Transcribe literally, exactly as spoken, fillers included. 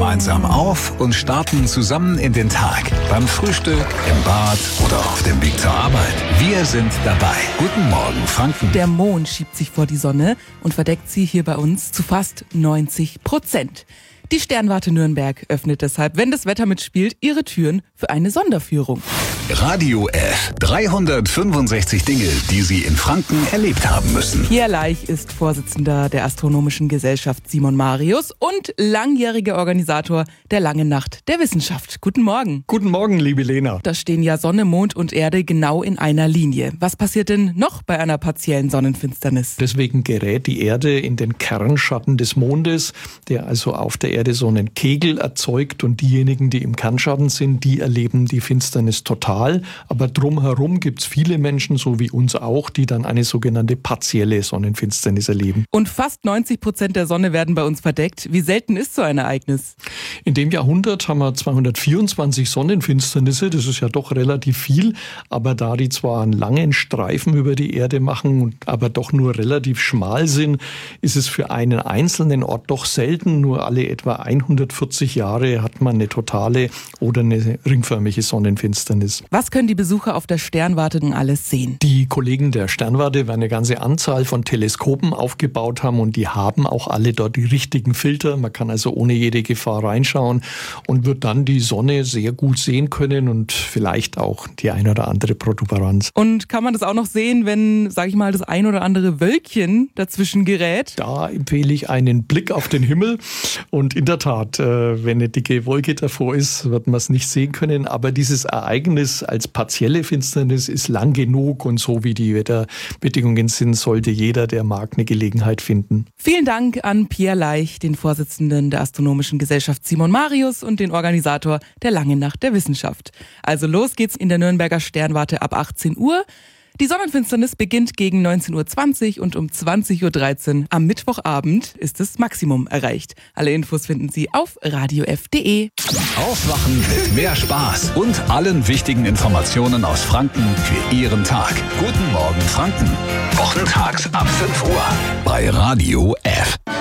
gemeinsam auf und starten zusammen in den Tag. Beim Frühstück, im Bad oder auf dem Weg zur Arbeit. Wir sind dabei. Guten Morgen, Franken. Der Mond schiebt sich vor die Sonne und verdeckt sie hier bei uns zu fast neunzig Prozent. Die Sternwarte Nürnberg öffnet deshalb, wenn das Wetter mitspielt, ihre Türen für eine Sonderführung. Radio F. dreihundertfünfundsechzig Dinge, die Sie in Franken erlebt haben müssen. Pierre Leich ist Vorsitzender der Astronomischen Gesellschaft Simon Marius und langjähriger Organisator der Langen Nacht der Wissenschaft. Guten Morgen. Guten Morgen, liebe Lena. Da stehen ja Sonne, Mond und Erde genau in einer Linie. Was passiert denn noch bei einer partiellen Sonnenfinsternis? Deswegen gerät die Erde in den Kernschatten des Mondes, der also auf der Erde so einen Kegel erzeugt, und diejenigen, die im Kernschatten sind, die erleben die Finsternis total. Aber drumherum gibt es viele Menschen, so wie uns auch, die dann eine sogenannte partielle Sonnenfinsternis erleben. Und fast neunzig Prozent der Sonne werden bei uns verdeckt. Wie selten ist so ein Ereignis? In dem Jahrhundert haben wir zweihundertvierundzwanzig Sonnenfinsternisse. Das ist ja doch relativ viel. Aber da die zwar einen langen Streifen über die Erde machen, aber doch nur relativ schmal sind, ist es für einen einzelnen Ort doch selten. Nur alle etwa hundertvierzig Jahre hat man eine totale oder eine ringförmige Sonnenfinsternis. Was können die Besucher auf der Sternwarte denn alles sehen? Die Kollegen der Sternwarte werden eine ganze Anzahl von Teleskopen aufgebaut haben, und die haben auch alle dort die richtigen Filter. Man kann also ohne jede Gefahr reinschauen und wird dann die Sonne sehr gut sehen können und vielleicht auch die ein oder andere Protuberanz. Und kann man das auch noch sehen, wenn, sage ich mal, das ein oder andere Wölkchen dazwischen gerät? Da empfehle ich einen Blick auf den Himmel, und in der Tat, wenn eine dicke Wolke davor ist, wird man es nicht sehen können, aber dieses Ereignis als partielle Finsternis ist lang genug, und so wie die Wetterbedingungen sind, sollte jeder, der mag, eine Gelegenheit finden. Vielen Dank an Pierre Leich, den Vorsitzenden der Astronomischen Gesellschaft Simon Marius und den Organisator der Langen Nacht der Wissenschaft. Also los geht's in der Nürnberger Sternwarte ab achtzehn Uhr. Die Sonnenfinsternis beginnt gegen neunzehn Uhr zwanzig und um zwanzig Uhr dreizehn am Mittwochabend ist das Maximum erreicht. Alle Infos finden Sie auf radio f punkt de. Aufwachen mit mehr Spaß und allen wichtigen Informationen aus Franken für Ihren Tag. Guten Morgen, Franken. Wochentags ab fünf Uhr bei Radio F.